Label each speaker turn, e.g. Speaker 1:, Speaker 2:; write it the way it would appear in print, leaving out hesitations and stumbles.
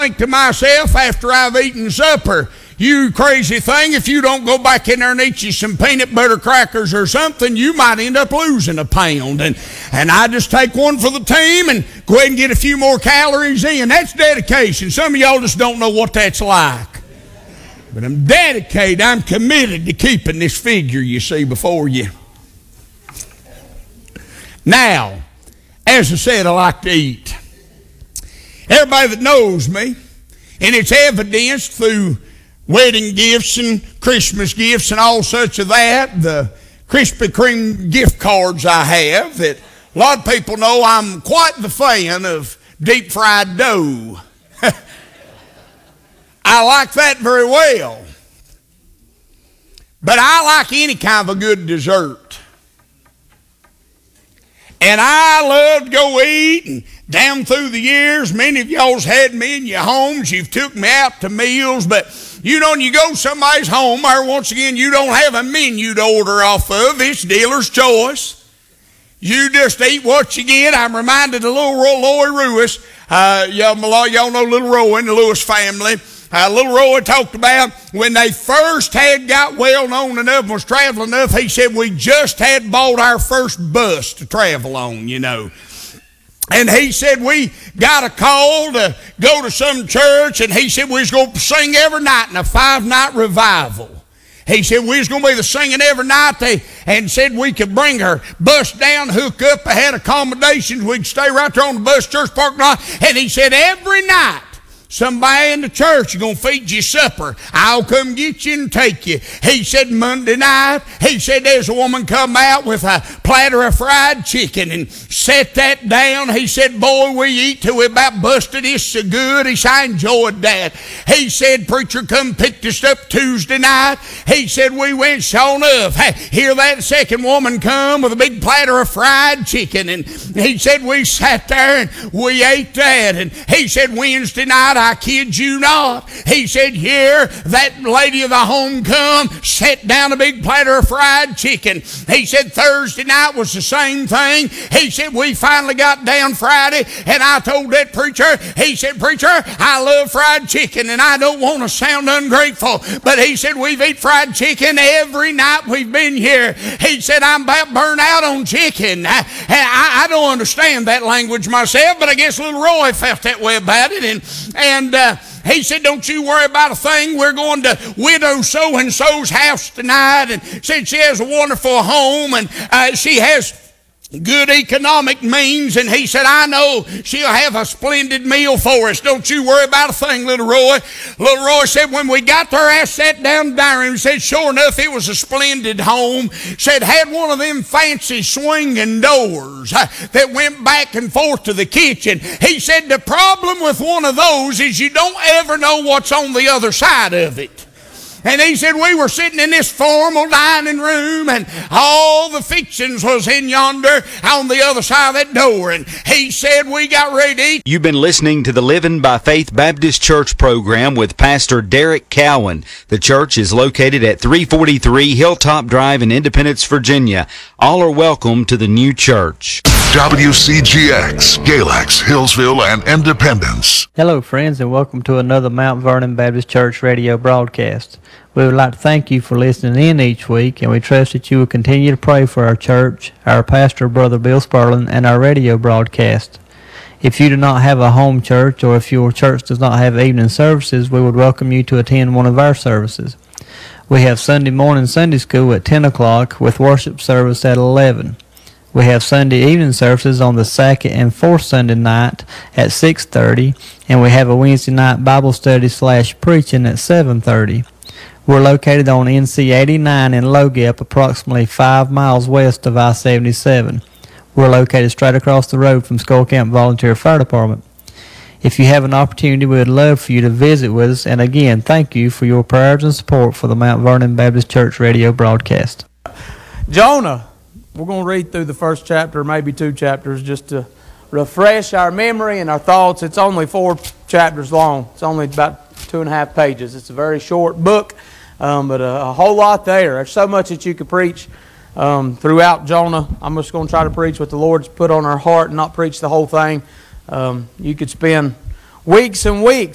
Speaker 1: think to myself after I've eaten supper, you crazy thing, if you don't go back in there and eat you some peanut butter crackers or something, you might end up losing a pound. And I just take one for the team and go ahead and get a few more calories in. That's dedication. Some of y'all just don't know what that's like. But I'm dedicated, I'm committed to keeping this figure you see before you. Now, as I said, I like to eat. Everybody that knows me, and it's evidenced through wedding gifts and Christmas gifts and all such of that, the Krispy Kreme gift cards I have, that a lot of people know I'm quite the fan of deep fried dough. I like that very well. But I like any kind of a good dessert. And I love to go eat, and down through the years, many of y'all's had me in your homes. You've took me out to meals, but you know, when you go to somebody's home, or once again, you don't have a menu to order off of. It's dealer's choice. You just eat what you get. I'm reminded of little Roy Lewis. Y'all know little Roy and the Lewis family. Little Roy talked about when they first got well known enough and was traveling enough, he said, we just had bought our first bus to travel on, you know. And he said, we got a call to go to some church, and he said, we was going to sing every night in a 5-night revival. He said, we was going to be singing every night, and said we could bring our bus down, hook up, I had accommodations, we'd stay right there on the bus church parking lot. And he said, every night, somebody in the church is going to feed you supper. I'll come get you and take you. He said Monday night, he said there's a woman come out with a platter of fried chicken and set that down. He said, boy, we eat till we about busted. It's so good. He said, I enjoyed that. He said, preacher come picked us up Tuesday night. He said, we went sure enough. Here that second woman come with a big platter of fried chicken. And he said, we sat there and we ate that. And he said, Wednesday night, I kid you not, he said, here, that lady of the home come, set down a big platter of fried chicken. He said, Thursday night was the same thing. He said, we finally got down Friday, and I told that preacher, he said, preacher, I love fried chicken, and I don't want to sound ungrateful, but he said, we've eaten fried chicken every night we've been here. He said, I'm about burnt out on chicken. I don't understand that language myself, but I guess little Roy felt that way about it, and he said, don't you worry about a thing. We're going to widow so-and-so's house tonight. And said she has a wonderful home, and she has good economic means. And he said, I know she'll have a splendid meal for us. Don't you worry about a thing, little Roy. Little Roy said, when we got there, I sat down there and said, sure enough, it was a splendid home. Said, had one of them fancy swinging doors that went back and forth to the kitchen. He said, the problem with one of those is you don't ever know what's on the other side of it. And he said, we were sitting in this formal dining room, and all the fixings was in yonder on the other side of that door. And he said, we got ready to eat.
Speaker 2: You've been listening to the Living by Faith Baptist Church program with Pastor Derek Cowan. The church is located at 343 Hilltop Drive in Independence, Virginia. All are welcome to the new church.
Speaker 3: WCGX, Galax, Hillsville, and Independence.
Speaker 4: Hello, friends, and welcome to another Mount Vernon Baptist Church radio broadcast. We would like to thank you for listening in each week, and we trust that you will continue to pray for our church, our pastor, Brother Bill Sperling, and our radio broadcast. If you do not have a home church, or if your church does not have evening services, we would welcome you to attend one of our services. We have Sunday morning Sunday school at 10 o'clock with worship service at 11. We have Sunday evening services on the second and fourth Sunday night at 6:30, and we have a Wednesday night Bible study / preaching at 7:30. We're located on NC 89 in Logep, approximately 5 miles west of I-77. We're located straight across the road from Skull Camp Volunteer Fire Department. If you have an opportunity, we would love for you to visit with us. And again, thank you for your prayers and support for the Mount Vernon Baptist Church radio broadcast.
Speaker 5: Jonah. We're going to read through the first chapter, maybe 2 chapters, just to refresh our memory and our thoughts. It's only 4 chapters long. It's only about 2.5 pages. It's a very short book, but a whole lot there. There's so much that you could preach throughout Jonah. I'm just going to try to preach what the Lord's put on our heart and not preach the whole thing. You could spend weeks and weeks